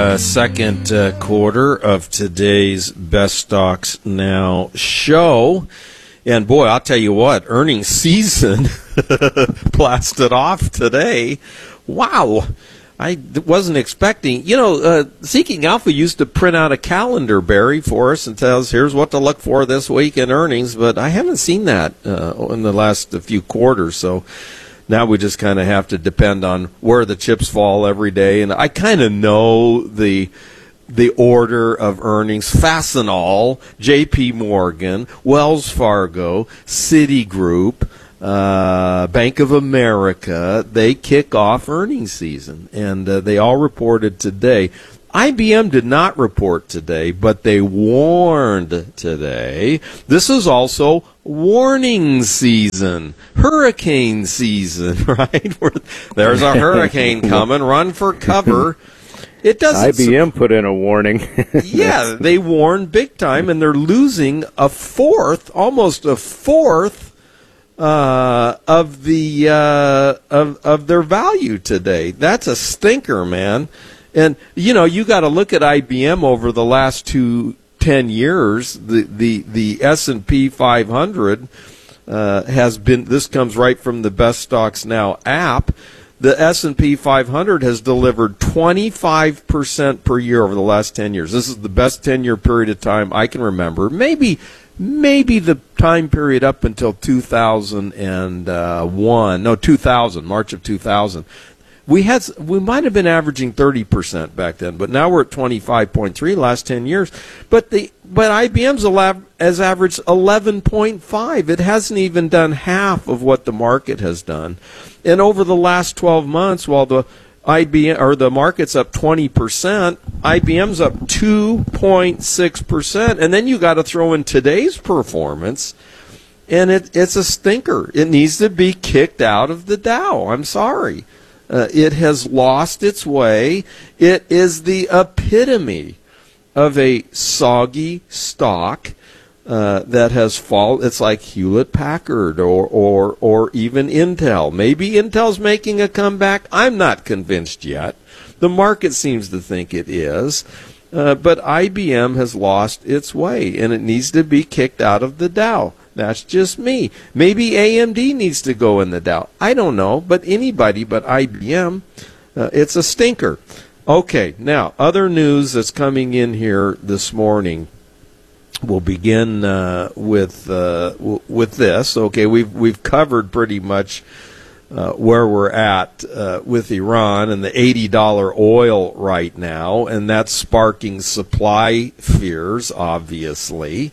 second quarter of today's Best Stocks Now show. And boy, I'll tell you what, earnings season blasted off today. Wow. I wasn't expecting, Seeking Alpha used to print out a calendar, Barry, for us and tell us here's what to look for this week in earnings, but I haven't seen that in the last few quarters, so now we just kind of have to depend on where the chips fall every day. And I kind of know the order of earnings. Fastenal, J.P. Morgan, Wells Fargo, Citigroup, Bank of America, they kick off earnings season, and they all reported today. IBM did not report today, but they warned today. This is also warning season, hurricane season, right? There's a hurricane coming, run for cover. It doesn't. IBM put in a warning. Yeah, they warned big time, and they're losing almost a fourth of their value today. That's a stinker, man. And you got to look at IBM over the last 10 years. The S&P 500 has been. This comes right from the Best Stocks Now app. The S&P 500 has delivered 25% per year over the last 10 years. This is the best 10-year period of time I can remember. Maybe the time period up until 2000, March of 2000. We might have been averaging 30% back then, but now we're at 25.3 last 10 years. But IBM's has averaged 11.5. It hasn't even done half of what the market has done. And over the last 12 months, while the market's up 20%, IBM's up 2.6%. And then you got to throw in today's performance, and it's a stinker. It needs to be kicked out of the Dow. I'm sorry. It has lost its way. It is the epitome of a soggy stock that has fallen. It's like Hewlett-Packard or even Intel. Maybe Intel's making a comeback. I'm not convinced yet. The market seems to think it is. But IBM has lost its way, and it needs to be kicked out of the Dow. That's just me. Maybe AMD needs to go in the Dow. I don't know, but anybody but IBM, it's a stinker. Okay, now, other news that's coming in here this morning. We'll begin with this. Okay, we've covered pretty much where we're at with Iran and the $80 oil right now, and that's sparking supply fears, obviously.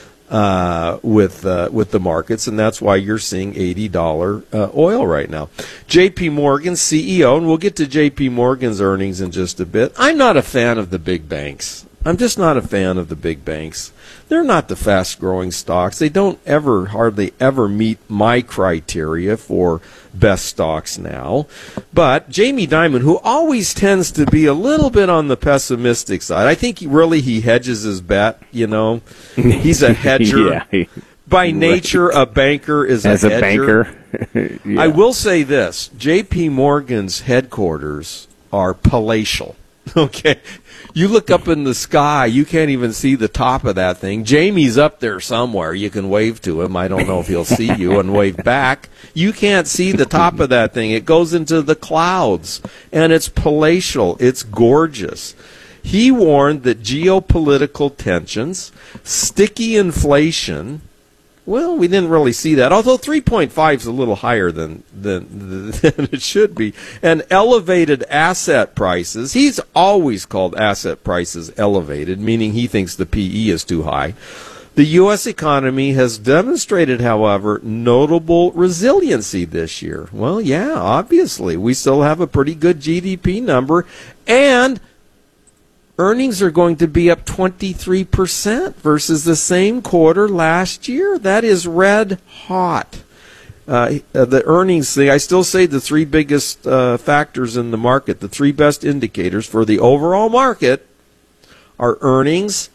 With the markets, and that's why you're seeing $80 oil right now. J.P. Morgan CEO, and we'll get to J.P. Morgan's earnings in just a bit. I'm not a fan of the big banks. I'm just not a fan of the big banks. They're not the fast-growing stocks. They don't hardly ever meet my criteria for Best Stocks Now. But Jamie Dimon, who always tends to be a little bit on the pessimistic side, I think he hedges his bet, He's a hedger. Yeah. By nature, a banker is a hedger. As a banker. Yeah. I will say this. J.P. Morgan's headquarters are palatial. Okay. You look up in the sky, you can't even see the top of that thing. Jamie's up there somewhere. You can wave to him. I don't know if he'll see you and wave back. You can't see the top of that thing. It goes into the clouds, and it's palatial. It's gorgeous. He warned that geopolitical tensions, sticky inflation. Well, we didn't really see that, although 3.5 is a little higher than it should be. And elevated asset prices. He's always called asset prices elevated, meaning he thinks the PE is too high. The U.S. economy has demonstrated, however, notable resiliency this year. Well, yeah, obviously. We still have a pretty good GDP number, and earnings are going to be up 23% versus the same quarter last year. That is red hot. The earnings thing, I still say the three biggest factors in the market, the three best indicators for the overall market are earnings.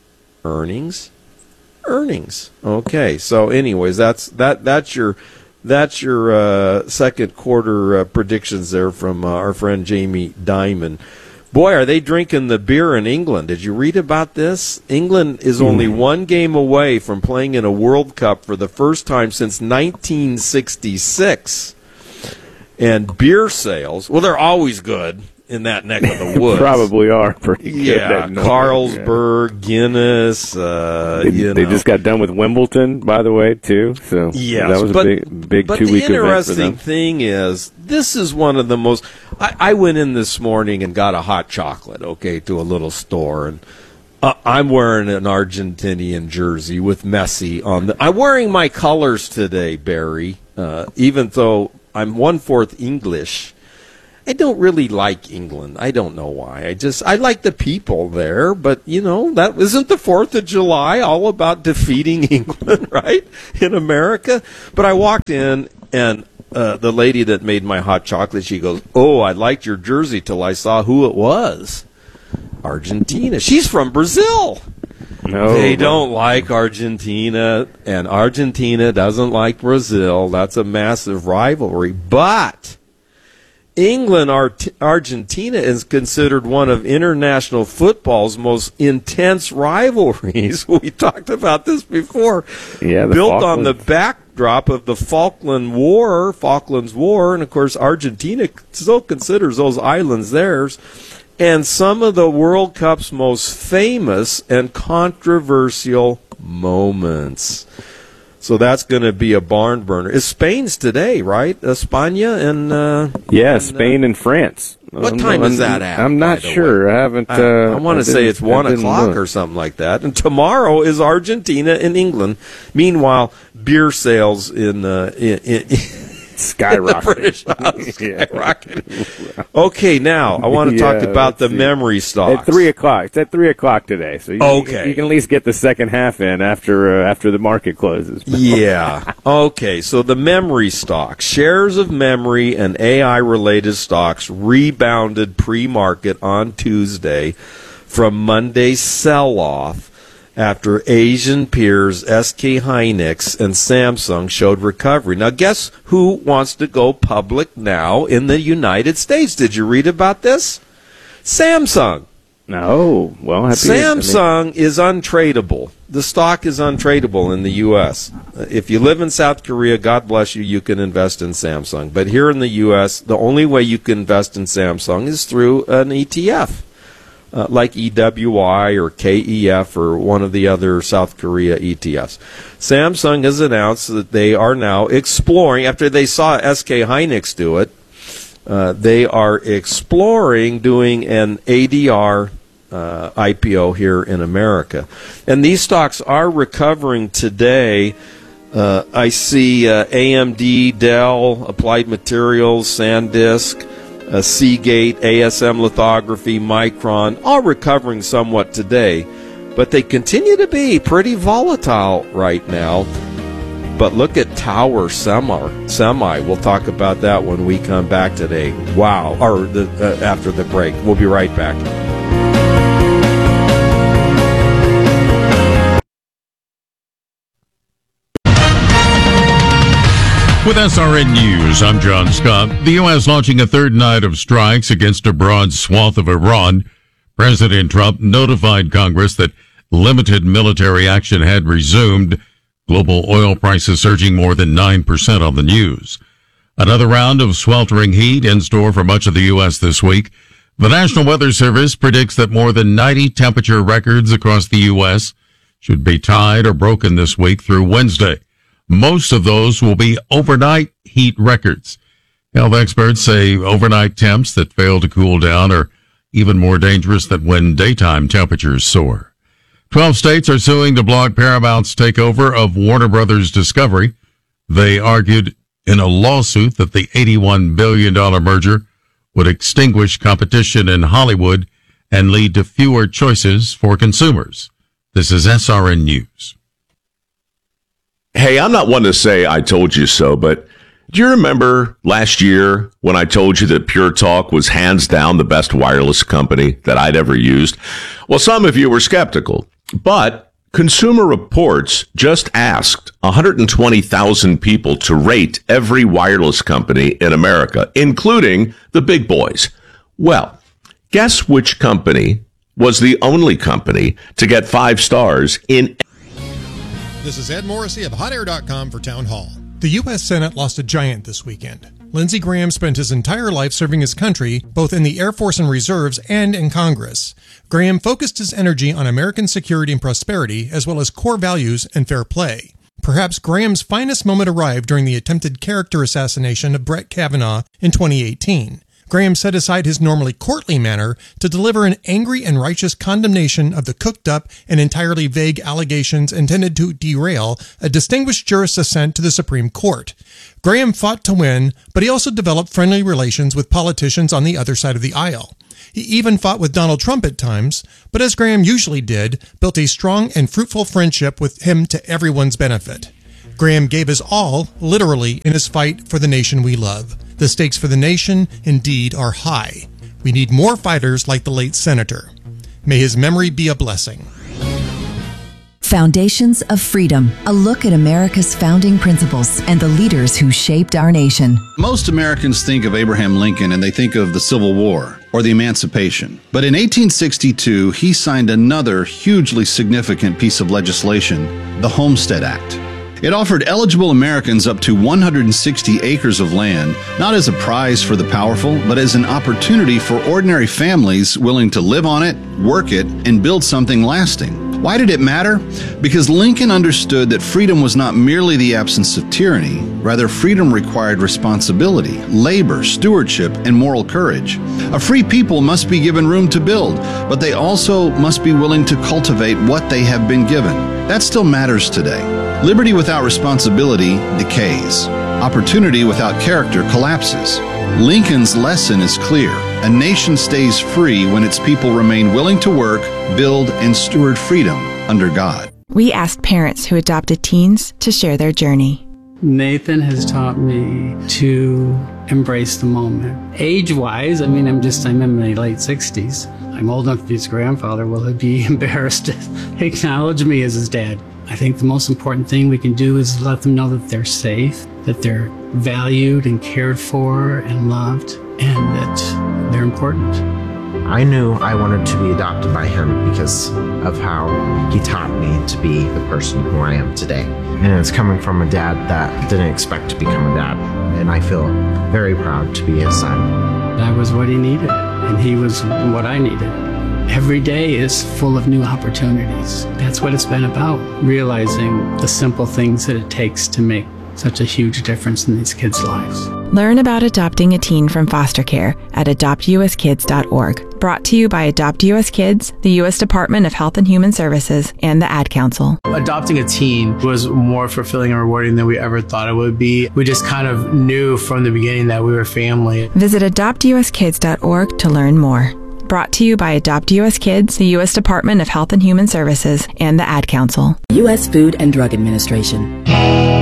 Okay, so anyways, that's your second quarter predictions there from our friend Jamie Dimon. Boy, are they drinking the beer in England. Did you read about this? England is only one game away from playing in a World Cup for the first time since 1966. And beer sales, well, they're always good in that neck of the woods. Probably are pretty good. Yeah, Carlsberg, Guinness. They just got done with Wimbledon, by the way, too. So yes, that was a big 2-week event for them. But the interesting thing is, this is one of the most. I went in this morning and got a hot chocolate, to a little store, and I'm wearing an Argentinian jersey with Messi on the. I'm wearing my colors today, Barry, even though I'm 1/4 English. I don't really like England. I don't know why. I like the people there, but that isn't the 4th of July all about defeating England, right? In America. But I walked in and the lady that made my hot chocolate, she goes, "Oh, I liked your jersey till I saw who it was. Argentina." She's from Brazil. No, they don't like Argentina, and Argentina doesn't like Brazil. That's a massive rivalry. But England, Argentina is considered one of international football's most intense rivalries. We talked about this before. Yeah, built on the backdrop of the Falklands War, and of course Argentina still considers those islands theirs. And some of the World Cup's most famous and controversial moments. So that's going to be a barn burner. It's Spain's today, right? España and Spain and France. What time is that at? I'm not sure. I haven't. I want to say it's 1 o'clock or something like that. And tomorrow is Argentina and England. Meanwhile, beer sales in skyrocketing. British skyrocketing. Okay, now I want to talk about the memory stocks. At 3 o'clock. It's at 3 o'clock today, so you can at least get the second half in after the market closes. Yeah. Okay, so the memory stocks, shares of memory and AI-related stocks rebounded pre-market on Tuesday from Monday's sell-off after Asian peers SK Hynix and Samsung showed recovery. Now, guess who wants to go public now in the United States? Did you read about this? Samsung. No. Well, Samsung is untradeable. The stock is untradeable in the U.S. If you live in South Korea, God bless you, you can invest in Samsung. But here in the U.S., the only way you can invest in Samsung is through an ETF. Like EWI or KEF or one of the other South Korea ETFs. Samsung has announced that they are now exploring, after they saw SK Hynix do it, they are exploring doing an ADR IPO here in America. And these stocks are recovering today. I see AMD, Dell, Applied Materials, SanDisk, Seagate, ASM Lithography, Micron, all recovering somewhat today, but they continue to be pretty volatile right now. But look at Tower Semi. We'll talk about that when we come back today. Wow. Or after the break. We'll be right back. With SRN News, I'm John Scott. The U.S. launching a third night of strikes against a broad swath of Iran. President Trump notified Congress that limited military action had resumed. Global oil prices surging more than 9% on the news. Another round of sweltering heat in store for much of the U.S. this week. The National Weather Service predicts that more than 90 temperature records across the U.S. should be tied or broken this week through Wednesday. Most of those will be overnight heat records. Health experts say overnight temps that fail to cool down are even more dangerous than when daytime temperatures soar. 12 states are suing to block Paramount's takeover of Warner Brothers Discovery. They argued in a lawsuit that the $81 billion merger would extinguish competition in Hollywood and lead to fewer choices for consumers. This is SRN News. Hey, I'm not one to say I told you so, but do you remember last year when I told you that Pure Talk was hands down the best wireless company that I'd ever used? Well, some of you were skeptical, but Consumer Reports just asked 120,000 people to rate every wireless company in America, including the big boys. Well, Guess which company was the only company to get 5 stars in... This is Ed Morrissey of HotAir.com for Town Hall. The U.S. Senate lost a giant this weekend. Lindsey Graham spent his entire life serving his country, both in the Air Force and Reserves and in Congress. Graham focused his energy on American security and prosperity, as well as core values and fair play. Perhaps Graham's finest moment arrived during the attempted character assassination of Brett Kavanaugh in 2018. Graham set aside his normally courtly manner to deliver an angry and righteous condemnation of the cooked-up and entirely vague allegations intended to derail a distinguished jurist's ascent to the Supreme Court. Graham fought to win, but he also developed friendly relations with politicians on the other side of the aisle. He even fought with Donald Trump at times, but as Graham usually did, built a strong and fruitful friendship with him to everyone's benefit. Graham gave his all, literally, in his fight for the nation we love. The stakes for the nation, indeed, are high. We need more fighters like the late senator. May his memory be a blessing. Foundations of Freedom, a look at America's founding principles and the leaders who shaped our nation. Most Americans think of Abraham Lincoln and they think of the Civil War or the Emancipation. But in 1862, he signed another hugely significant piece of legislation, the Homestead Act. It offered eligible Americans up to 160 acres of land, not as a prize for the powerful, but as an opportunity for ordinary families willing to live on it, work it, and build something lasting. Why did it matter? Because Lincoln understood that freedom was not merely the absence of tyranny. Rather, freedom required responsibility, labor, stewardship, and moral courage. A free people must be given room to build, but they also must be willing to cultivate what they have been given. That still matters today. Liberty without responsibility decays. Opportunity without character collapses. Lincoln's lesson is clear. A nation stays free when its people remain willing to work, build, and steward freedom under God. We asked parents who adopted teens to share their journey. Nathan has taught me to embrace the moment. Age-wise, I'm in my late 60s. I'm old enough to be his grandfather. Will he be embarrassed to acknowledge me as his dad? I think the most important thing we can do is let them know that they're safe, that they're valued and cared for and loved, and that they're important. I knew I wanted to be adopted by him because of how he taught me to be the person who I am today. And it's coming from a dad that didn't expect to become a dad. And I feel very proud to be his son. I was what he needed, and he was what I needed. Every day is full of new opportunities. That's what it's been about, realizing the simple things that it takes to make such a huge difference in these kids' lives. Learn about adopting a teen from foster care at adoptuskids.org. Brought to you by Adopt US Kids, the U.S. Department of Health and Human Services, and the Ad Council. Adopting a teen was more fulfilling and rewarding than we ever thought it would be. We just kind of knew from the beginning that we were family. Visit adoptuskids.org to learn more. Brought to you by Adopt US Kids, the U.S. Department of Health and Human Services, and the Ad Council. U.S. Food and Drug Administration.